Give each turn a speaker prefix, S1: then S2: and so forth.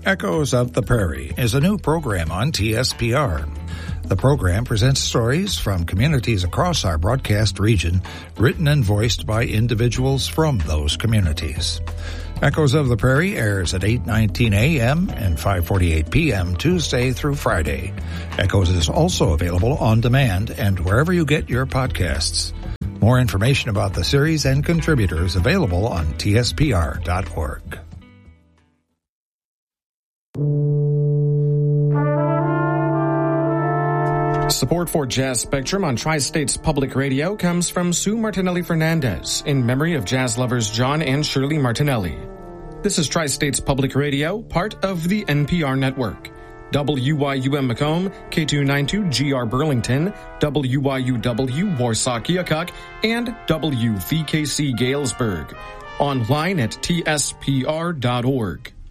S1: Echoes of the Prairie is a new program on TSPR. The program presents stories from communities across our broadcast region, written and voiced by individuals from those communities. Echoes of the Prairie airs at 8:19 a.m. and 5:48 p.m. Tuesday through Friday. Echoes is also available on demand and wherever you get your podcasts. More information about the series and contributors available on tspr.org.
S2: Support for Jazz Spectrum on Tri-States Public Radio comes from Sue Martinelli Fernandez in memory of jazz lovers John and Shirley Martinelli. This is Tri-States Public Radio, part of the NPR network. WYUM Macomb, K292GR Burlington, WYUW Warsaw Keokuk, and WVKC Galesburg. Online at tspr.org.